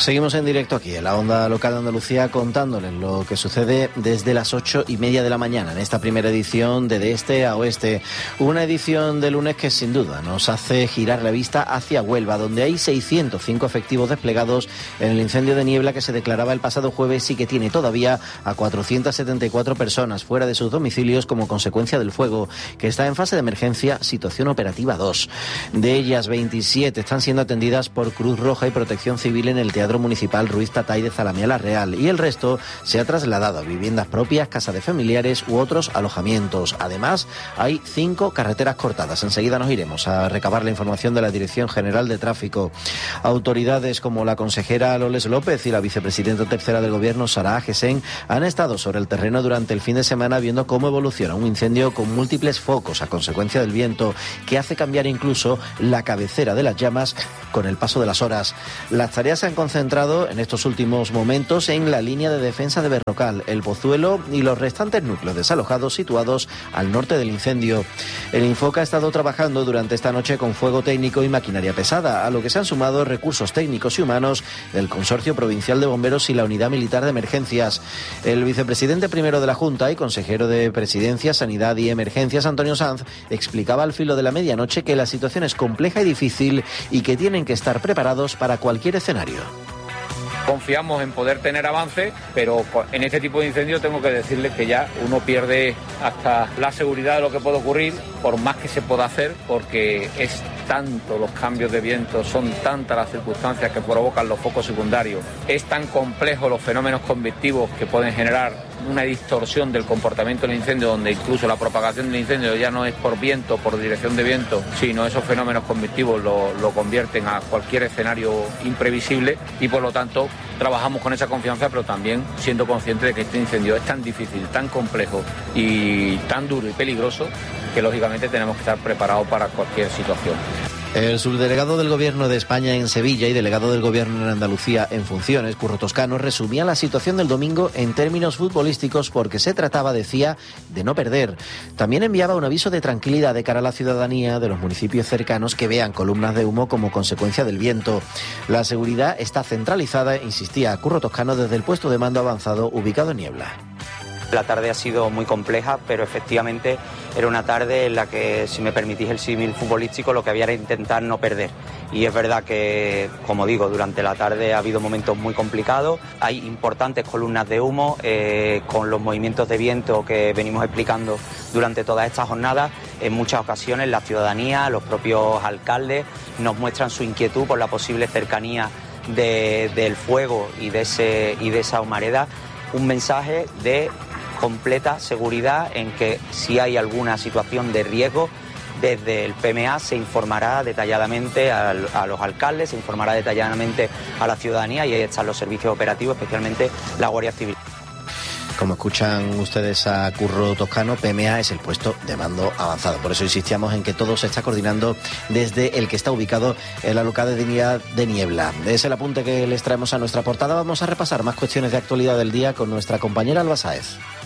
Seguimos en directo aquí en la Onda Local de Andalucía contándoles lo que sucede desde las 8:30 de la mañana en esta primera edición de Este a Oeste. Una edición de lunes que sin duda nos hace girar la vista hacia Huelva, donde hay 605 efectivos desplegados en el incendio de niebla que se declaraba el pasado jueves y que tiene todavía a 474 personas fuera de sus domicilios como consecuencia del fuego, que está en fase de emergencia, situación operativa 2. De ellas, 27 están siendo atendidas por Cruz Roja y Protección Civil en el Teatro Municipal Ruiz Tatay de Zalamea la Real, y el resto se ha trasladado a viviendas propias, casas de familiares u otros alojamientos. Además, hay 5 carreteras cortadas. Enseguida nos iremos a recabar la información de la Dirección General de Tráfico. Autoridades como la consejera Loles López y la vicepresidenta tercera del Gobierno, Sara Agesen, han estado sobre el terreno durante el fin de semana viendo cómo evoluciona un incendio con múltiples focos a consecuencia del viento, que hace cambiar incluso la cabecera de las llamas con el paso de las horas. Las tareas se han concentrado en estos últimos momentos en la línea de defensa de Berrocal, El Pozuelo y los restantes núcleos desalojados situados al norte del incendio. El Infoca ha estado trabajando durante esta noche con fuego técnico y maquinaria pesada, a lo que se han sumado recursos técnicos y humanos del Consorcio Provincial de Bomberos y la Unidad Militar de Emergencias. El vicepresidente primero de la Junta y consejero de Presidencia, Sanidad y Emergencias, Antonio Sanz, explicaba al filo de la medianoche que la situación es compleja y difícil y que tienen que estar preparados para cualquier escenario. Confiamos en poder tener avance, pero en este tipo de incendios tengo que decirles que ya uno pierde hasta la seguridad de lo que puede ocurrir, por más que se pueda hacer, porque es tanto los cambios de viento, son tantas las circunstancias que provocan los focos secundarios, es tan complejo los fenómenos convectivos que pueden generar una distorsión del comportamiento del incendio, donde incluso la propagación del incendio ya no es por viento, por dirección de viento, sino esos fenómenos convectivos lo convierten a cualquier escenario imprevisible, y por lo tanto trabajamos con esa confianza, pero también siendo conscientes de que este incendio es tan difícil, tan complejo y tan duro y peligroso que lógicamente tenemos que estar preparados para cualquier situación. El subdelegado del Gobierno de España en Sevilla y delegado del Gobierno en Andalucía en funciones, Curro Toscano, resumía la situación del domingo en términos futbolísticos porque se trataba, decía, de no perder. También enviaba un aviso de tranquilidad de cara a la ciudadanía de los municipios cercanos que vean columnas de humo como consecuencia del viento. La seguridad está centralizada, insistía Curro Toscano, desde el puesto de mando avanzado ubicado en Niebla. La tarde ha sido muy compleja, pero efectivamente era una tarde en la que, si me permitís el símil futbolístico, lo que había era intentar no perder. Y es verdad que, como digo, durante la tarde ha habido momentos muy complicados. Hay importantes columnas de humo con los movimientos de viento que venimos explicando durante todas estas jornadas. En muchas ocasiones la ciudadanía, los propios alcaldes nos muestran su inquietud por la posible cercanía del fuego y de esa humareda. Un mensaje de completa seguridad en que si hay alguna situación de riesgo, desde el PMA se informará detalladamente a los alcaldes, se informará detalladamente a la ciudadanía, y ahí están los servicios operativos, especialmente la Guardia Civil. Como escuchan ustedes a Curro Toscano, PMA es el puesto de mando avanzado. Por eso insistíamos en que todo se está coordinando desde el que está ubicado en la localidad de Niebla. Es el apunte que les traemos a nuestra portada. Vamos a repasar más cuestiones de actualidad del día con nuestra compañera Alba Sáez.